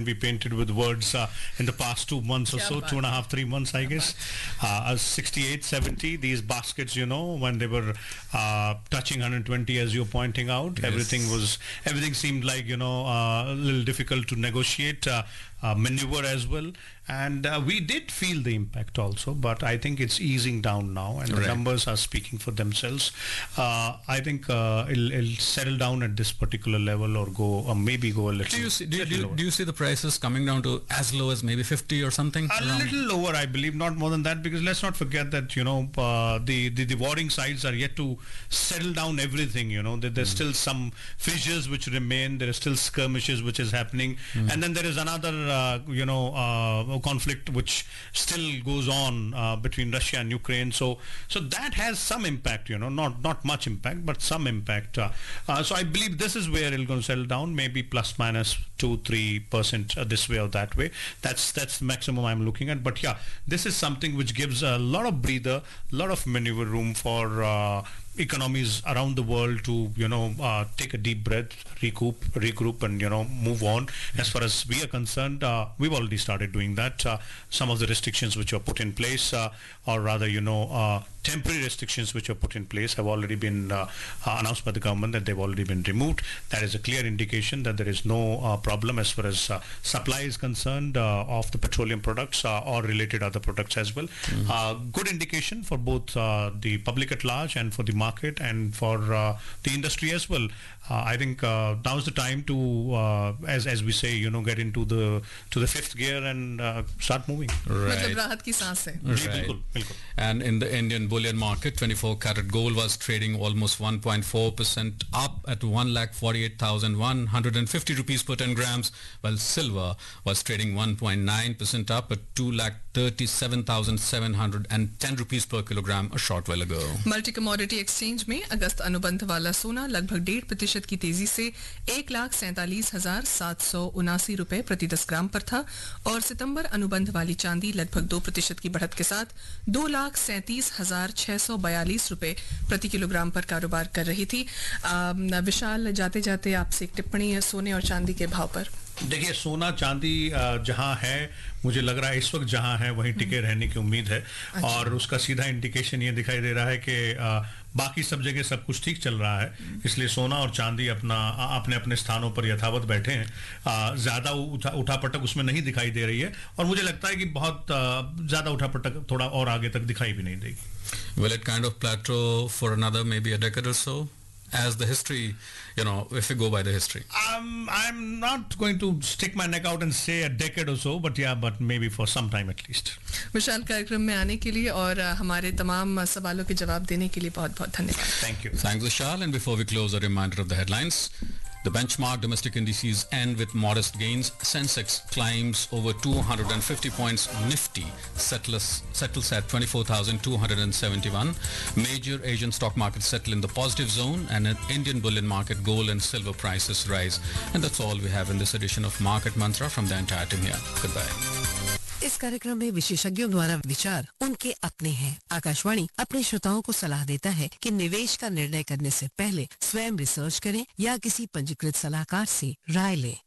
be painted with words in the past 2 months or so, 2.5, 3 months, I guess. 68, 70, these baskets, when they were touching 120, as you're pointing out, Yes. everything seemed like, a little difficult to negotiate. Maneuver as well, and we did feel the impact also, but I think it's easing down now, and the Right. numbers are speaking for themselves. I think it'll settle down at this particular level, or maybe go a little. Do you see? Do little you, lower. do you see the prices coming down to as low as maybe 50 or something? A around? little lower, I believe, not more than that, because let's not forget that the warring sides are yet to settle down everything. There's still some fissures which remain. There are still skirmishes which is happening, and then there is another conflict which still goes on between Russia and Ukraine. So that has some impact. Not much impact, but some impact. So I believe this is where it's going to settle down, maybe plus minus 2-3% this way or that way. That's the maximum I'm looking at. But yeah, this is something which gives a lot of breather, a lot of maneuver room for economies around the world to take a deep breath, regroup, and move on. As far as we are concerned, we've already started doing that. Some of the restrictions which were put in place, or rather temporary restrictions which were put in place, have already been announced by the government that they've already been removed. That is a clear indication that there is no problem as far as supply is concerned of the petroleum products or related other products as well. Good indication for both the public at large and for the market and for the industry as well. I think now's the time to, as we say, get into the fifth gear and start moving. Right. मतलब राहत की सांस है. जी, Right. बिल्कुल, बिल्कुल. And in the Indian bullion market, 24 karat gold was trading almost 1.4% up at 1,48,150 rupees per 10 grams, while silver was trading 1.9% up at 2,37,710 rupees per kilogram a short while ago. Multi commodity exchange में अगस्त अनुबंध वाला सोना लगभग 1.5% की तेजी से 1,47,779 रुपए प्रति 10 ग्राम पर था और सितंबर अनुबंध वाली चांदी लगभग 2% की बढ़त के साथ 2,37,642 रुपए प्रति किलोग्राम पर कारोबार कर रही थी. विशाल, जाते जाते आपसे एक टिप्पणी है सोने और चांदी के भाव पर. देखिए, सोना चांदी जहां है, मुझे लग रहा है इस वक्त जहां है वहीं टिके रहने की उम्मीद है. और उसका सीधा इंडिकेशन ये दिखाई दे रहा है कि बाकी सब जगह सब कुछ ठीक चल रहा है, इसलिए सोना और चांदी अपने अपने स्थानों पर यथावत बैठे हैं. ज्यादा उठापटक उसमें नहीं दिखाई दे रही है, और मुझे लगता है कि बहुत ज्यादा उठापटक थोड़ा और आगे तक दिखाई भी नहीं देगी. Will it kind of plateau for another maybe a decade or so? As the history, if we go by the history. I'm not going to stick my neck out and say a decade or so, but maybe for some time at least. विशाल, कार्यक्रम में आने के लिए और हमारे तमाम सवालों के जवाब देने के लिए बहुत बहुत धन्यवाद. Thank you. Thanks, Vishal. And before we close, a reminder of the headlines. The benchmark domestic indices end with modest gains. Sensex climbs over 250 points. Nifty settles at 24,271. Major Asian stock markets settle in the positive zone, and in Indian bullion market, gold and silver prices rise. And that's all we have in this edition of Market Mantra from the entire team here. Goodbye. इस कार्यक्रम में विशेषज्ञों द्वारा विचार उनके अपने हैं. आकाशवाणी अपने श्रोताओं को सलाह देता है कि निवेश का निर्णय करने से पहले स्वयं रिसर्च करें या किसी पंजीकृत सलाहकार से राय लें.